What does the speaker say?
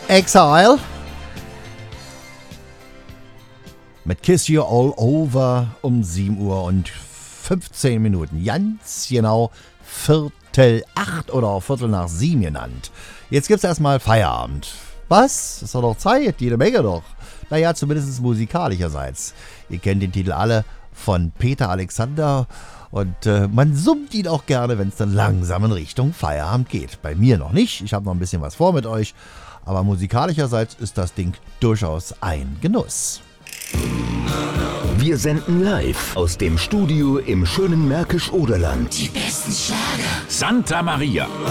Exile mit Kiss You All Over um 7 Uhr und 15 Minuten. Ganz genau 7:45 oder 7:15 genannt. Jetzt gibt's erstmal Feierabend. Was? Ist doch noch Zeit, jede Menge doch. Naja, zumindest musikalischerseits. Ihr kennt den Titel alle von Peter Alexander und man summt ihn auch gerne, wenn es dann langsam in Richtung Feierabend geht. Bei mir noch nicht, ich habe noch ein bisschen was vor mit euch, aber musikalischerseits ist das Ding durchaus ein Genuss. Wir senden live aus dem Studio im schönen Märkisch-Oderland. Die besten Schlager. Santa Maria.